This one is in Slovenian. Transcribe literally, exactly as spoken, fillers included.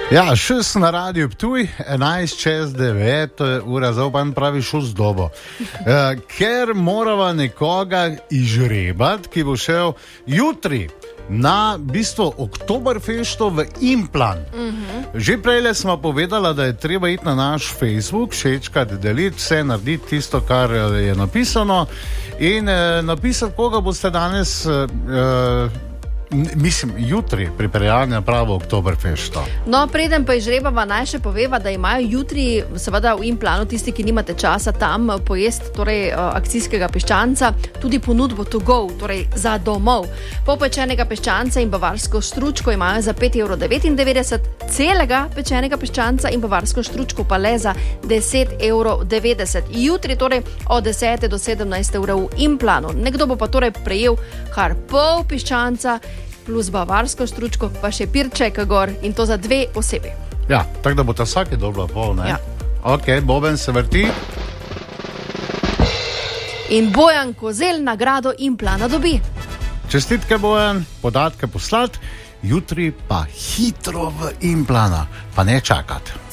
Ja, šel sem na Radio Ptuj, enajst čez devet ura, zdaj pa pravi šel z dobo. Uh, ker morava nekoga izžrebati, ki bo šel jutri na bistvo Oktoberfesto v Implan. Uh-huh. Že prejle smo povedala, da je treba iti na naš Facebook, všečkati, deliti, vse narediti tisto, kar je napisano in uh, napisati, koga boste danes... Uh, Mislim, jutri pripeljali na pravo Oktoberfesto. No, preden pa izžrebava, naj še poveva, da imajo jutri, seveda v Implanu, tisti, ki nimate časa tam pojesti, torej akcijskega piščanca, tudi ponudbo to go, torej za domov. Pol pečenega piščanca in bavarsko štručko imajo za pet evrov devetindevetdeset, celega pečenega piščanca in bavarsko štručko pa le za deset evrov devetdeset. Jutri torej od desete do sedemnajste ure v Implanu. Nekdo bo pa torej prejel kar pol piščanca plus bavarsko štručko, pa še pirček gor in to za dve osebi. Ja, tako da bo ta vsake dobila pol, ne? Ja. Ok, boben se vrti. In Bojan Kozelj nagrado Implana dobi. Čestitke, Bojan, podatke poslati, jutri pa hitro v Implana, pa ne čakati.